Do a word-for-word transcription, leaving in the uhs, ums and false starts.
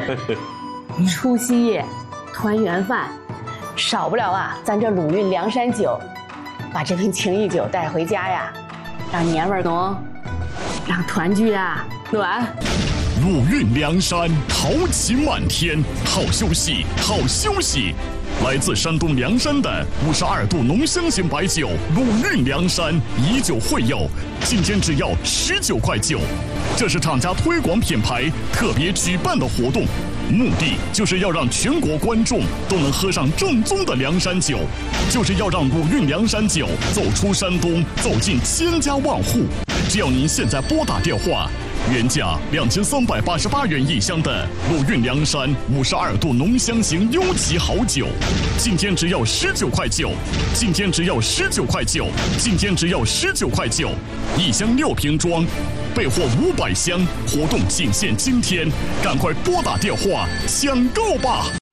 除夕夜，团圆饭，少不了啊，咱这鲁韵凉山酒，把这瓶情谊酒带回家呀，让年味浓，让团聚啊暖。 鲁韵凉山，豪情满天，好休息，好休息。来自山东凉山的五十二度浓香型白酒鲁韵凉山，以酒会友，今天只要十九块九。这是厂家推广品牌特别举办的活动，目的就是要让全国观众都能喝上正宗的凉山酒，就是要让鲁韵凉山酒走出山东，走进千家万户。只要您现在拨打电话，原价两千三百八十八元一箱的鲁韵凉山五十二度浓香型优级好酒，今天只要十九块九，今天只要十九块九，今天只要十九块九，一箱六瓶装，备货五百箱，活动仅限今天，赶快拨打电话抢购吧！